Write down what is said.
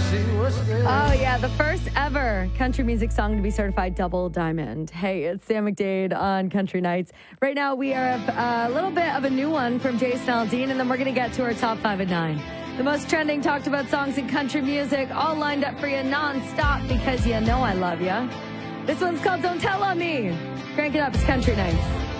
Oh, yeah, the first ever country music song to be certified double diamond. Hey, it's Sam McDade on Country Nights. Right now, we have a little bit of a new one from Jason Aldean, and then we're going to get to our top 5 at 9. The most trending, talked about songs in country music, all lined up for you nonstop because you know I love you. This one's called Don't Tell on Me. Crank it up, it's Country Nights.